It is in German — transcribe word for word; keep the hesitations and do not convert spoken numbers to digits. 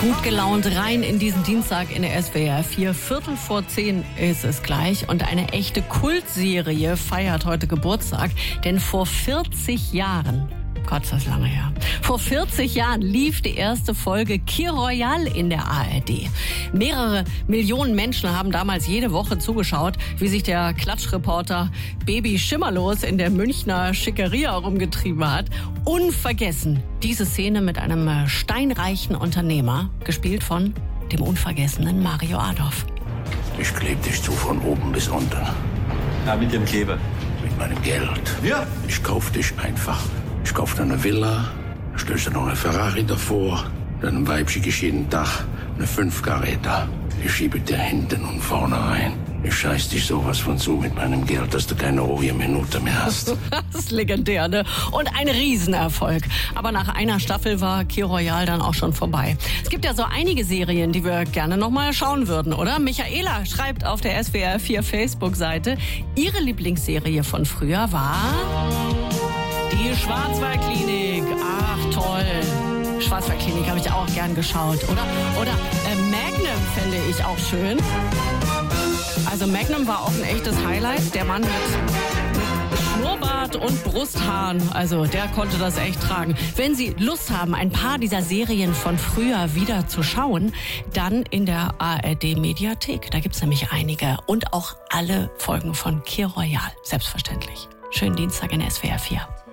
Gut gelaunt rein in diesen Dienstag in der S W R vier. Viertel vor zehn ist es gleich. Und eine echte Kultserie feiert heute Geburtstag. Denn vor vierzig Jahren, Gott, ist das lange her, vor vierzig Jahren lief die erste Folge Kir Royal in der A R D. Mehrere Millionen Menschen haben damals jede Woche zugeschaut, wie sich der Klatschreporter Baby Schimmerlos in der Münchner Schickeria rumgetrieben hat. Unvergessen diese Szene mit einem steinreichen Unternehmer, gespielt von dem unvergessenen Mario Adorf. Ich kleb dich zu von oben bis unten. Ja, mit dem Kleber. Mit meinem Geld. Ja. Ich kauf dich einfach. Ich kauf dir eine Villa, stöß dir noch eine Ferrari davor, dann ein Weib schicke ich jeden Tag eine fünf Karäter. Ich schiebe dir hinten und vorne rein. Ich scheiß dich sowas von zu mit meinem Geld, dass du keine ruhige Minute mehr hast. Das ist legendär, ne? Und ein Riesenerfolg. Aber nach einer Staffel war Kir Royal dann auch schon vorbei. Es gibt ja so einige Serien, die wir gerne noch mal schauen würden, oder? Michaela schreibt auf der S W R vier Facebook-Seite, ihre Lieblingsserie von früher war die Schwarzwaldklinik. Ach, toll. Schwarzwaldklinik habe ich auch gern geschaut, oder? Oder äh, Magnum fände ich auch schön. Also Magnum war auch ein echtes Highlight. Der Mann mit, mit Schnurrbart und Brusthaaren, also der konnte das echt tragen. Wenn Sie Lust haben, ein paar dieser Serien von früher wieder zu schauen, dann in der A R D-Mediathek. Da gibt's nämlich einige. Und auch alle Folgen von Kir Royal, selbstverständlich. Schönen Dienstag in S W R vier.